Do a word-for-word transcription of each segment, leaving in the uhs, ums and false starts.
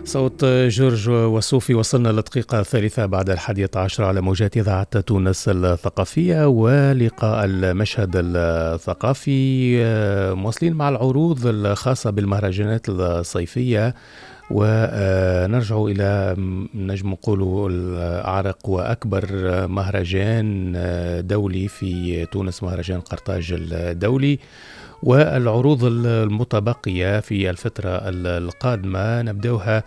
صوت جورج وسوفي. وصلنا للدقيقة الثالثة بعد الحادية عشر على موجات إذاعة تونس الثقافية، ولقاء المشهد الثقافي مواصلين مع العروض الخاصة بالمهرجانات الصيفية، ونرجع إلى نجم نقولوا الأعرق وأكبر مهرجان دولي في تونس، مهرجان قرطاج الدولي، والعروض المتبقية في الفترة القادمة. نبدأها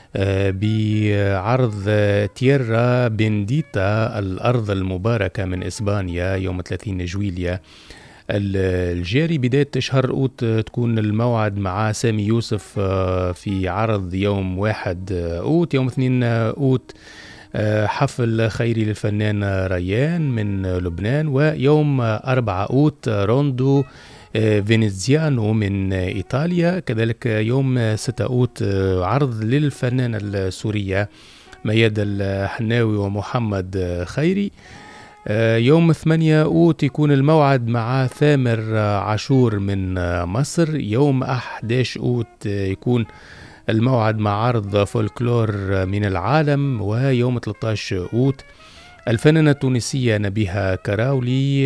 بعرض تيرا بنديتا، الأرض المباركة من إسبانيا، يوم ثلاثين جويليا الجاري. بداية شهر أوت تكون الموعد مع سامي يوسف في عرض يوم واحد أوت. يوم اثنين أوت حفل خيري للفنان ريان من لبنان. ويوم أربعة أوت روندو فينيزيانو من إيطاليا. كذلك يوم ستة أوت عرض للفنانة السورية مياد الحناوي ومحمد خيري. يوم ثمانية أوت يكون الموعد مع ثامر عاشور من مصر. يوم أحد عشر أوت يكون الموعد مع عرض فولكلور من العالم. ويوم ثلاثة عشر أوت الفنانة التونسية نبيها كراولي.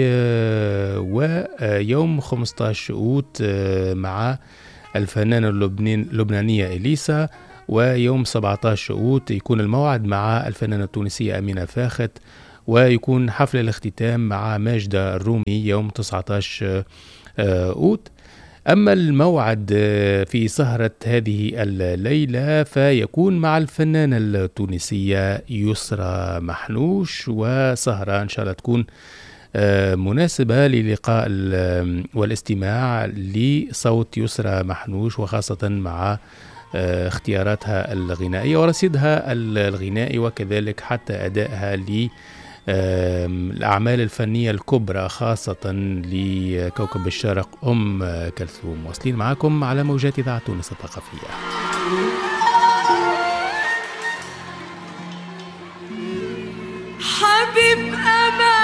ويوم خمسة عشر أوت مع الفنانة اللبنانية إليسا. ويوم سبعة عشر أوت يكون الموعد مع الفنانة التونسية أمينة فاخت. ويكون حفل الاختتام مع ماجدة الرومي يوم تسعة عشر أوت. أما الموعد في سهرة هذه الليلة فيكون مع الفنانة التونسية يسرى محنوش، وسهرة إن شاء الله تكون مناسبة للقاء والاستماع لصوت يسرى محنوش، وخاصة مع اختياراتها الغنائية ورصيدها الغنائي، وكذلك حتى أدائها ل الأعمال الفنية الكبرى خاصة لكوكب الشرق أم كلثوم. واصلين معكم على موجات إذاعة تونس الثقافية. حبيب أمان